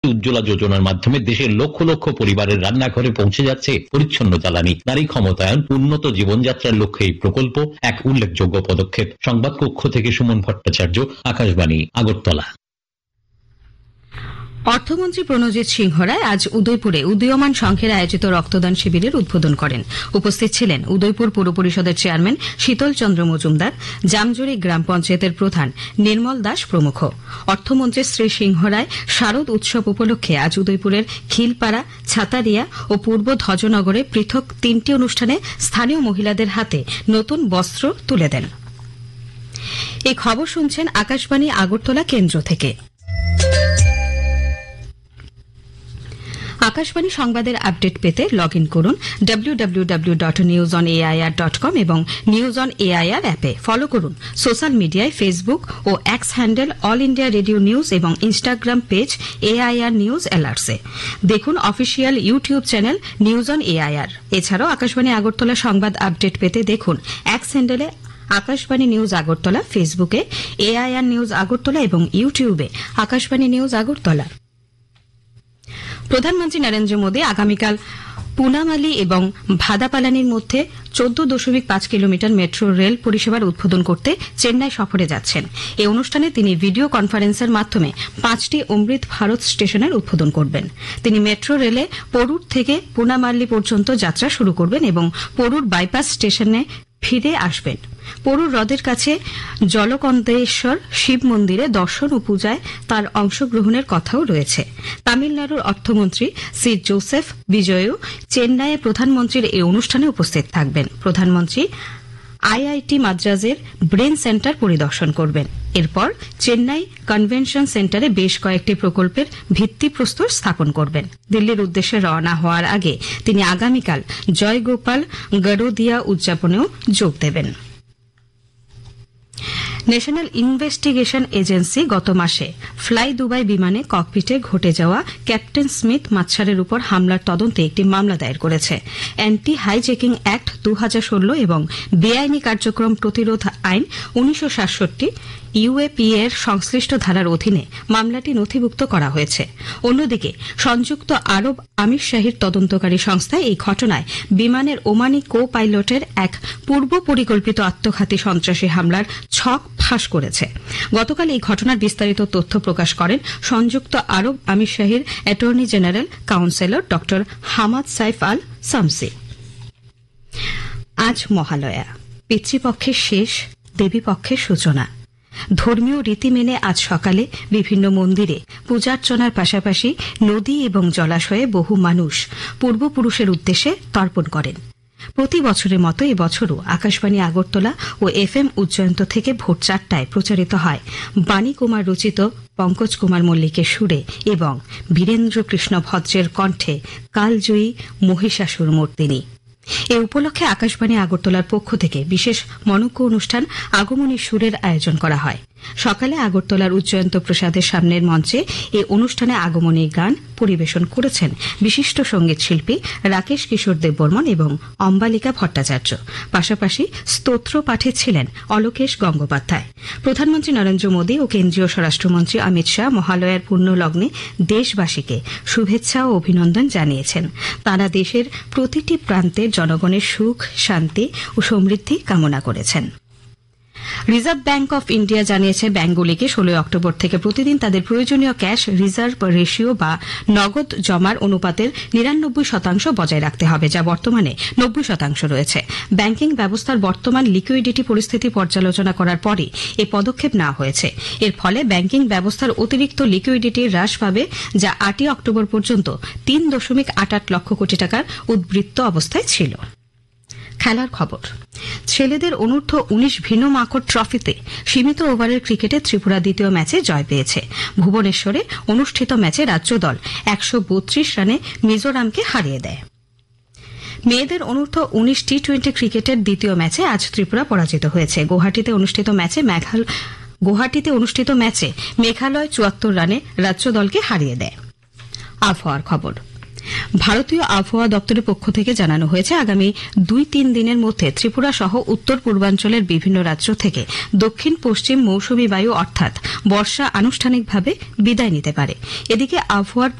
উজ্জ্বলা যোজনার মাধ্যমে দেশের লক্ষ লক্ষ পরিবারের রান্নাঘরে পৌঁছে যাচ্ছে পরিচ্ছন্ন জ্বালানি। নারী ক্ষমতায়ন, উন্নত জীবনযাত্রার লক্ষ্যে এই প্রকল্প এক উল্লেখযোগ্য পদক্ষেপ। সংবাদ কক্ষ থেকে সুমন ভট্টাচার্য, আকাশবাণী, আগরতলা। অর্থমন্ত্রী প্রণজিৎ সিংহ রায় আজ উদয়পুরে উদীয়মান সংঘের আয়োজিত রক্তদান শিবিরের উদ্বোধন করেন। উপস্থিত ছিলেন উদয়পুর পৌর পরিষদের চেয়ারম্যান শীতল চন্দ্র মজুমদার, জামজুরি গ্রাম পঞ্চায়েতের প্রধান নির্মল দাস প্রমুখ। অর্থমন্ত্রী শ্রী সিংহ রায় শারদ উৎসব উপলক্ষে আজ উদয়পুরের খিলপাড়া, ছাতারিয়া ও পূর্ব ধ্বজনগরে পৃথক 3টি অনুষ্ঠানে স্থানীয় মহিলাদের হাতে নতুন বস্ত্র তুলে দেন। এই খবর শুনছেন আকাশবাণী আগরতলা কেন্দ্র থেকে। আকাশবাণী সংবাদের আপডেট পেতে লগ ইন করুন www.newsonair.com এবং নিউজ অন এআইআর অ্যাপে। ফলো করুন সোশ্যাল মিডিয়ায় ফেসবুক ও x handle all India radio news এবং ইনস্টাগ্রাম পেজ এআইআর নিউজ অ্যালার্টসে। দেখুন official YouTube channel news on AIR. এছাড়াও আকাশবাণী আগরতলা সংবাদ আপডেট পেতে দেখুন এক্স হ্যান্ডেলে আকাশবাণী নিউজ আগরতলা, ফেসবুকে এআইআর নিউজ আগরতলা এবং ইউটিউবে আকাশবাণী নিউজ আগরতলা। প্রধানমন্ত্রী নরেন্দ্র মোদী আগামীকাল পুনামালি এবং ভাদাপালানির মধ্যে 14.5 কিলোমিটার মেট্রো রেল পরিষেবার উদ্বোধন করতে চেন্নাই সফরে যাচ্ছেন। এই অনুষ্ঠানে তিনি ভিডিও কনফারেন্সের মাধ্যমে 5টি অমৃত ভারত স্টেশনের উদ্বোধন করবেন। তিনি মেট্রো রেলে পরুর থেকে পুনামাল্লি পর্যন্ত যাত্রা শুরু করবেন এবং পরুর বাইপাস স্টেশনে ফিরে আসবেন। পরুর হ্রদের কাছে জলকন্দেশ্বর শিব মন্দিরে দর্শন ও পূজায় তার অংশগ্রহণের কথাও রয়েছে। তামিলনাড়ুর অর্থমন্ত্রী শ্রী জোসেফ বিজয়ও চেন্নাইয়ে প্রধানমন্ত্রীর এই অনুষ্ঠানে উপস্থিত থাকবেন। প্রধানমন্ত্রী আইআইটি মাদ্রাজের ব্রেন সেন্টার পরিদর্শন করবেন। এরপর চেন্নাই কনভেনশন সেন্টারে বেশ কয়েকটি প্রকল্পের ভিত্তিপ্রস্তর স্থাপন করবেন। দিল্লির উদ্দেশ্যে রওনা হওয়ার আগে তিনি আগামীকাল জয়গোপাল গডোদিয়া উদযাপনেও যোগ দেবেন। ন্যাশনাল ইনভেস্টিগেশন এজেন্সি গত মাসে ফ্লাই দুবাই বিমানে ককপিটে ঘটে যাওয়া ক্যাপ্টেন স্মিথ মাৎসারের উপর হামলার তদন্তে একটি মামলা দায়ের করেছে। অ্যান্টি হাইজ্যাকিং অ্যাক্ট 2016 এবং বেআইনি কার্যক্রম প্রতিরোধ আইন 1967 ইউএপি এর সংশ্লিষ্ট ধারার অধীনে মামলাটি নথিভুক্ত করা হয়েছে। অন্যদিকে সংযুক্ত আরব আমিরশাহীর তদন্তকারী সংস্থা এই ঘটনায় বিমানের ওমানি কো পাইলটের এক পূর্ব পরিকল্পিত আত্মঘাতী সন্ত্রাসী হামলার ছক ফাঁস করেছে। গতকাল এই ঘটনার বিস্তারিত তথ্য প্রকাশ করেন সংযুক্ত আরব আমিরশাহীর অ্যাটর্নি জেনারেল কাউন্সিলর ড হামাদ সাইফ আল শামসি। আজ মহালয়া, পিতৃপক্ষের শেষ, দেবীপক্ষের সূচনা। ধর্মীয় রীতি মেনে আজ সকালে বিভিন্ন মন্দিরে পূজার্চনার পাশাপাশি নদী এবং জলাশয়ে বহু মানুষ পূর্বপুরুষের উদ্দেশ্যে তর্পণ করেন। প্রতি বছরের মতো এবছরও আকাশবাণী আগরতলা ও এফএম উজ্জয়ন্ত থেকে ভোর 4টায় প্রচারিত হয় বাণী কুমার রচিত পঙ্কজ কুমার মল্লিকের সুরে এবং বীরেন্দ্র কৃষ্ণ ভদ্রের কণ্ঠে কালজয়ী মহিষাসুর মর্দিনী। এ উপলক্ষে আকাশবাণী আগরতলার পক্ষ থেকে বিশেষ মনোজ্ঞ অনুষ্ঠান আগমনী সুরের আয়োজন করা হয়। সকালে আগরতলার উজ্জয়ন্ত প্রসাদের সামনের মঞ্চে এই অনুষ্ঠানে আগমনী গান পরিবেশন করেছেন বিশিষ্ট সঙ্গীত শিল্পী রাকেশ কিশোর দেববর্মন এবং অম্বালিকা ভট্টাচার্য। পাশাপাশি স্তোত্র পাঠে ছিলেন অলোকেশ গঙ্গোপাধ্যায়। প্রধানমন্ত্রী নরেন্দ্র মোদী ও কেন্দ্রীয় স্বরাষ্ট্রমন্ত্রী অমিত শাহ মহালয়ার পুণ্যলগ্নে দেশবাসীকে শুভেচ্ছা ও অভিনন্দন জানিয়েছেন। তাঁরা দেশের প্রতিটি প্রান্তের জনগণের সুখ, শান্তি ও সমৃদ্ধি কামনা করেছেন। রিজার্ভ ব্যাংক অফ ইন্ডিয়া জানিয়েছে ব্যাংকগুলিকে 16 অক্টোবর থেকে প্রতিদিন তাদের প্রয়োজনীয় ক্যাশ রিজার্ভ রেশিও বা নগদ জমার অনুপাতের 99% বজায় রাখতে হবে, যা বর্তমানে 90% রয়েছে। ব্যাংকিং ব্যবস্থার বর্তমান লিকুইডিটি পরিস্থিতি পর্যালোচনা করার পরই এই পদক্ষেপ নেওয়া হয়েছে। এর ফলে ব্যাংকিং ব্যবস্থার অতিরিক্ত লিকুইডিটি হ্রাস পাবে, যা 8 অক্টোবর পর্যন্ত 3.88 লক্ষ কোটি টাকার উদ্বৃত্ত অবস্থায় ছিল। খেলার খবর। ছেলেদের অনূর্ধ্ব 19 ভিন্ন মাকড় ট্রফিতে সীমিত ওভারের ক্রিকেটে ত্রিপুরা দ্বিতীয় ম্যাচে জয় পেয়েছে। ভুবনেশ্বরে অনুষ্ঠিত ম্যাচে রাজ্য দল 132 রানে মিজোরামকে হারিয়ে দেয়। মেয়েদের অনূর্ধ্ব 19 টি-20 ক্রিকেটের দ্বিতীয় ম্যাচে আজ ত্রিপুরা পরাজিত হয়েছে। গুয়াহাটিতে অনুষ্ঠিত ম্যাচে মেঘালয় 74 রানে রাজ্য দলকে হারিয়ে দেয়। আবহাওয়ার খবর। ভারতীয় আবহাওয়া দপ্তরের পক্ষ থেকে জানানো হয়েছে আগামী 2-3 দিনের মধ্যে ত্রিপুরা সহ উত্তর পূর্বাঞ্চলের বিভিন্ন রাজ্য থেকে দক্ষিণ পশ্চিম মৌসুমী বায়ু অর্থাৎ বর্ষা আনুষ্ঠানিকভাবে বিদায় নিতে পারে। এদিকে আবহাওয়ার